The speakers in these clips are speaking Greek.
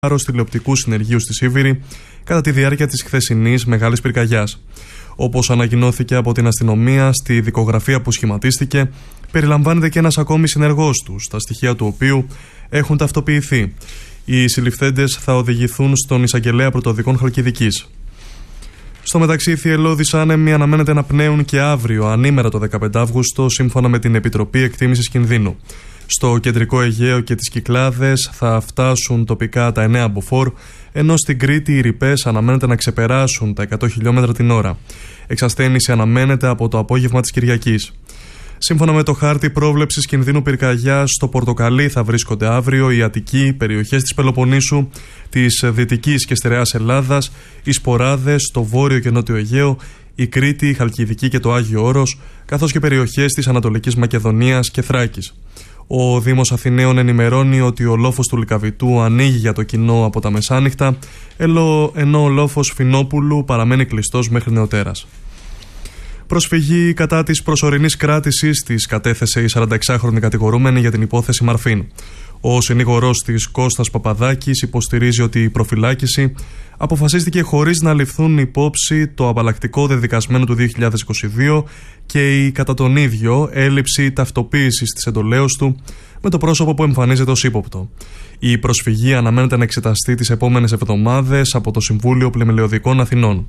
βάρος τηλεοπτικού συνεργείου στη Σίβηρη κατά τη διάρκεια της χθεσινής μεγάλης πυρκαγιάς. Όπως ανακοινώθηκε από την αστυνομία, στη δικογραφία που σχηματίστηκε περιλαμβάνεται και ένας ακόμη συνεργός τους, τα στοιχεία του οποίου έχουν ταυτοποιηθεί. Οι συλληφθέντες θα οδηγηθούν στον εισαγγελέα πρωτοδικών Χαλκιδικής. Στο μεταξύ, οι θυελλώδεις άνεμοι αναμένεται να πνέουν και αύριο, ανήμερα το 15 Αύγουστο, σύμφωνα με την Επιτροπή Εκτίμησης Κινδύνου. Στο κεντρικό Αιγαίο και τις Κυκλάδες θα φτάσουν τοπικά τα 9 μποφόρ, ενώ στην Κρήτη οι ρηπές αναμένεται να ξεπεράσουν τα 100 χιλιόμετρα την ώρα. Εξασθένηση αναμένεται από το απόγευμα της Κυριακής. Σύμφωνα με το χάρτη πρόβλεψης κινδύνου πυρκαγιάς, στο πορτοκαλί θα βρίσκονται αύριο η Αττική, οι περιοχές της Πελοποννήσου, της Δυτικής και Στερεάς Ελλάδας, οι Σποράδες, το Βόρειο και Νότιο Αιγαίο, η Κρήτη, η Χαλκιδική και το Άγιο Όρος, καθώς και περιοχές της Ανατολικής Μακεδονίας και Θράκης. Ο Δήμος Αθηναίων ενημερώνει ότι ο λόφος του Λυκαβητού ανοίγει για το κοινό από τα μεσάνυχτα, ενώ ο λόφος Φινόπουλου παραμένει κλειστός μέχρι νεοτέρας. Προσφυγή κατά της προσωρινής κράτησης της κατέθεσε η 46χρονη κατηγορούμενη για την υπόθεση Μαρφίν. Ο συνήγορός της, Κώστας Παπαδάκης, υποστηρίζει ότι η προφυλάκηση αποφασίστηκε χωρίς να ληφθούν υπόψη το απαλλακτικό δεδικασμένο του 2022 και η κατά τον ίδιο έλλειψη ταυτοποίησης της εντολέως του με το πρόσωπο που εμφανίζεται ως ύποπτο. Η προσφυγή αναμένεται να εξεταστεί τις επόμενες εβδομάδες από το Συμβούλιο Πλημελαιωδικών Αθηνών.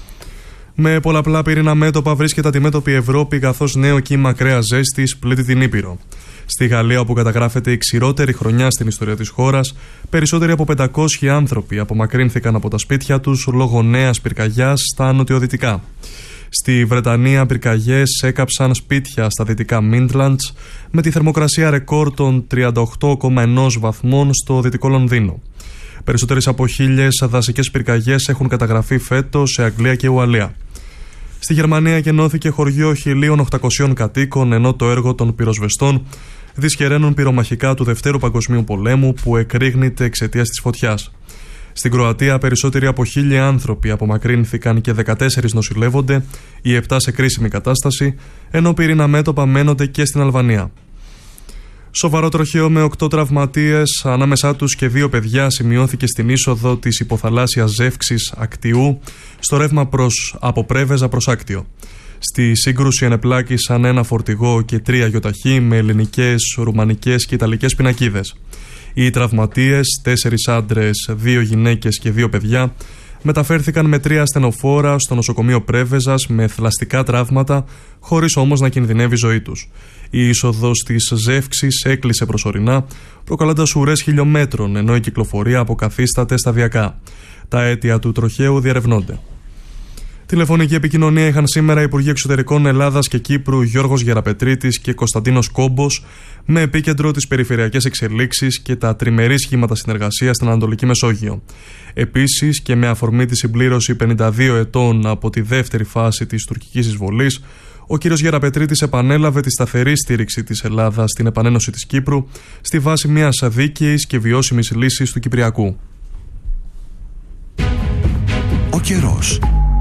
Με πολλαπλά πυρήνα μέτωπα βρίσκεται αντιμέτωπη η Ευρώπη, καθώς νέο κύμα ακραίας ζέστης πλήττει την Ήπειρο. Στη Γαλλία, όπου καταγράφεται η ξηρότερη χρονιά στην ιστορία της χώρας, περισσότεροι από 500 άνθρωποι απομακρύνθηκαν από τα σπίτια τους λόγω νέας πυρκαγιάς στα νοτιοδυτικά. Στη Βρετανία, πυρκαγιές έκαψαν σπίτια στα δυτικά Midlands, με τη θερμοκρασία ρεκόρ των 38,1 βαθμών στο δυτικό Λονδίνο. Περισσότερες από 1.000 δασικές πυρκαγιές έχουν καταγραφεί φέτος σε Αγγλία και Ουαλία. Στη Γερμανία γεννώθηκε χωριό 1.800 κατοίκων, ενώ το έργο των πυροσβεστών δυσχεραίνουν πυρομαχικά του Δευτέρου Παγκοσμίου Πολέμου που εκρήγνεται εξαιτίας της φωτιάς. Στην Κροατία, περισσότεροι από 1.000 άνθρωποι απομακρύνθηκαν και 14 νοσηλεύονται, οι 7 σε κρίσιμη κατάσταση, ενώ πυρήνα μέτωπα μένονται και στην Αλβανία. Σοβαρό τροχαίο με 8 τραυματίες, ανάμεσά τους και 2 παιδιά, σημειώθηκε στην είσοδο της υποθαλάσσιας ζεύξης Ακτιού, στο ρεύμα από Πρέβεζα προς Άκτιο. Στη σύγκρουση ενεπλάκησαν ένα φορτηγό και 3 γιοταχή με ελληνικές, ρουμανικές και ιταλικές πινακίδες. Οι τραυματίες, 4 άντρες, 2 γυναίκες και 2 παιδιά, μεταφέρθηκαν με 3 ασθενοφόρα στο νοσοκομείο Πρέβεζας με θλαστικά τραύματα, χωρίς όμως να κινδυνεύει η ζωή τους. Η είσοδος της ζεύξης έκλεισε προσωρινά, προκαλώντας ουρές χιλιόμετρων, ενώ η κυκλοφορία αποκαθίσταται σταδιακά. Τα αίτια του τροχαίου διερευνώνται. Τηλεφωνική επικοινωνία είχαν σήμερα οι Υπουργοί Εξωτερικών Ελλάδας και Κύπρου Γιώργος Γεραπετρίτης και Κωνσταντίνος Κόμπος, με επίκεντρο τις περιφερειακές εξελίξεις και τα τριμερή σχήματα συνεργασίας στην Ανατολική Μεσόγειο. Επίσης, και με αφορμή τη συμπλήρωση 52 ετών από τη δεύτερη φάση της τουρκικής εισβολής, ο κ. Γεραπετρίτης επανέλαβε τη σταθερή στήριξη της Ελλάδας στην επανένωση της Κύπρου στη βάση μιας δίκαιης και βιώσιμης λύσης του Κυπριακού. Ο καιρός.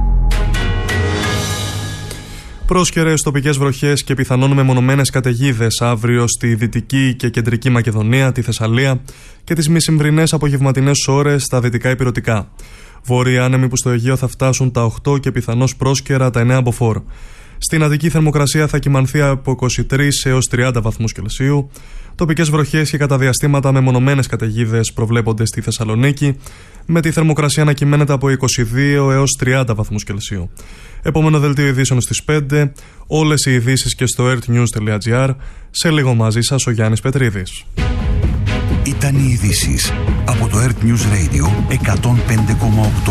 Πρόσκαιρες τοπικές βροχές και πιθανόν μεμονωμένες καταιγίδες αύριο στη Δυτική και Κεντρική Μακεδονία, τη Θεσσαλία και τις μεσημβρινές απογευματινές ώρες στα δυτικά ηπειρωτικά. Βόρειοι άνεμοι που στο Αιγαίο θα φτάσουν τα 8 και πιθανώς πρόσκαιρα τα 9 μποφόρ. Στην Αττική θερμοκρασία θα κυμανθεί από 23 έως 30 βαθμούς Κελσίου. Τοπικές βροχές και κατά διαστήματα μεμονωμένες καταιγίδες προβλέπονται στη Θεσσαλονίκη, με τη θερμοκρασία να κυμαίνεται από 22 έως 30 βαθμούς Κελσίου. Επόμενο δελτίο ειδήσεων στις 5. Όλες οι ειδήσεις και στο earthnews.gr. Σε λίγο μαζί σας ο Γιάννης Πετρίδης. Ήταν οι ειδήσεις από το Earth News Radio 105,8.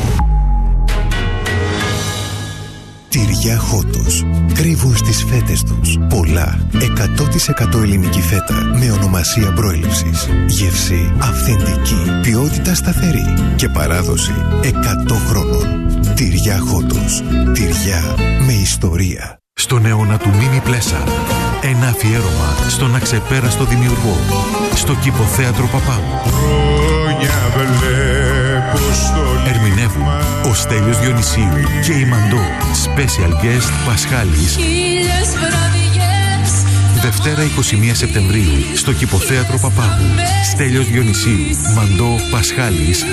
Τυριά Χότος. Κρύβουν στις φέτες τους πολλά 100% ελληνική φέτα με ονομασία προέλευσης. Γεύση αυθεντική, ποιότητα σταθερή και παράδοση 100 χρόνων. Τυριά Χότος. Τυριά με ιστορία. Στον αιώνα του Μίμη Πλέσα, ένα αφιέρωμα στον αξεπέραστο δημιουργό, στο Κηποθέατρο Παπάγου. Ερμηνεύουν ο Στέλιος Διονυσίου και η Μαντώ. Special guest Πασχάλης. Δευτέρα 21 Σεπτεμβρίου στο Κηποθέατρο Παπάγου. Στέλιος Διονυσίου, Μαντώ, Πασχάλης,